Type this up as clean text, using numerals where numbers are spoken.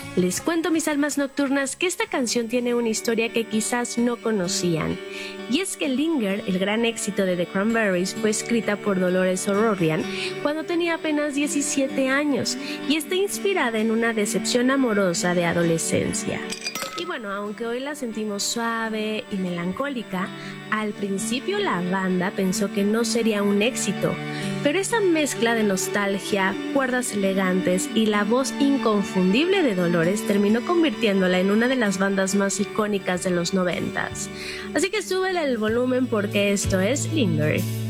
Les cuento, mis almas nocturnas, que esta canción tiene una historia que quizás no conocían. Y es que Linger, el gran éxito de The Cranberries, fue escrita por Dolores O'Riordan cuando tenía apenas 17 años y está inspirada en una decepción amorosa de adolescencia. Y bueno, aunque hoy la sentimos suave y melancólica, al principio la banda pensó que no sería un éxito, pero esa mezcla de nostalgia, cuerdas elegantes y la voz inconfundible de Dolores terminó convirtiéndola en una de las bandas más icónicas de los 90s. Así que súbele el volumen porque esto es Linger.